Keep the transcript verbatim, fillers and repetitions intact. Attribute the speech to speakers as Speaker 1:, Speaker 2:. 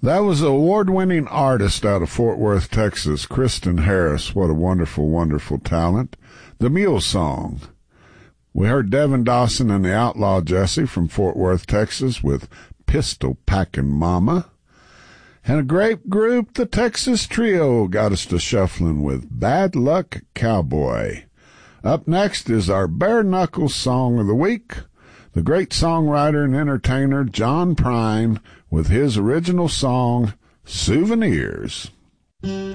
Speaker 1: That was an award-winning artist out of Fort Worth, Texas, Kristen Harris. What a wonderful, wonderful talent. The Mule Song. We heard Devin Dawson and the Outlaw Jesse from Fort Worth, Texas with Pistol Packin' Mama. And a great group, the Texas Trio, got us to shuffling with Bad Luck Cowboy. Up next is our Bare Knuckles Song of the Week. The great songwriter and entertainer John Prine with his original song, Souvenirs.